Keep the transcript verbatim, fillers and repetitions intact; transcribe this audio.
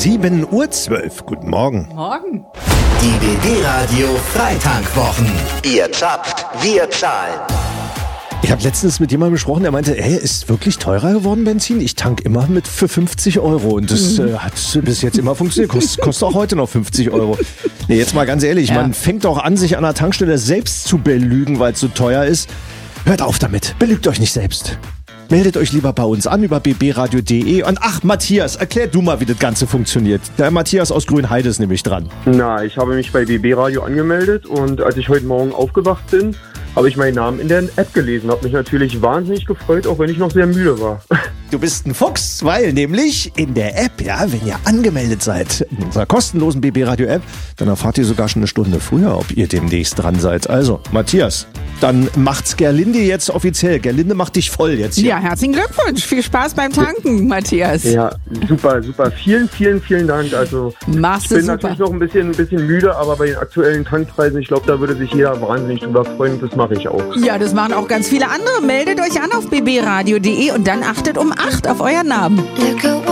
sieben Uhr zwölf. Guten Morgen. Morgen. Die B B-Radio Freitankwwochen. Ihr zapft, wir zahlen. Ich habe letztens mit jemandem gesprochen, der meinte, ey, ist wirklich teurer geworden Benzin? Ich tank immer mit für fünfzig Euro und das mhm. äh, hat bis jetzt immer funktioniert. Kost, kostet auch heute noch fünfzig Euro. Nee, jetzt mal ganz ehrlich, ja. Man fängt doch an, sich an der Tankstelle selbst zu belügen, weil es so teuer ist. Hört auf damit, belügt euch nicht selbst. Meldet euch lieber bei uns an über b b radio punkt d e. Und ach, Matthias, erklär du mal, wie das Ganze funktioniert. Der Matthias aus Grünheide ist nämlich dran. Na, ich habe mich bei B B Radio angemeldet und als ich heute Morgen aufgewacht bin, habe ich meinen Namen in der App gelesen. Habe mich natürlich wahnsinnig gefreut, auch wenn ich noch sehr müde war. Du bist ein Fuchs, weil nämlich in der App, ja, wenn ihr angemeldet seid, in unserer kostenlosen B B Radio App, dann erfahrt ihr sogar schon eine Stunde früher, ob ihr demnächst dran seid. Also, Matthias, dann macht's Gerlinde jetzt offiziell. Gerlinde macht dich voll jetzt hier. Ja, herzlichen Glückwunsch. Viel Spaß beim Tanken, Matthias. Ja, super, super. Vielen, vielen, vielen Dank. Also, Machst ich bin super. natürlich noch ein bisschen, ein bisschen müde, aber bei den aktuellen Tankpreisen, ich glaube, da würde sich jeder wahnsinnig drüber freuen. Das mache ich auch. Ja, das machen auch ganz viele andere. Meldet euch an auf b b radio punkt d e und dann achtet um acht auf euren Namen.